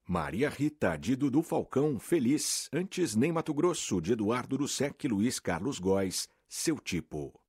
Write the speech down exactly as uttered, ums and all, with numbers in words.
Maria Rita, de Dudu Falcão, Feliz. Antes Nem Mato Grosso, de Eduardo Dussek e Luiz Carlos Góes, Seu Tipo.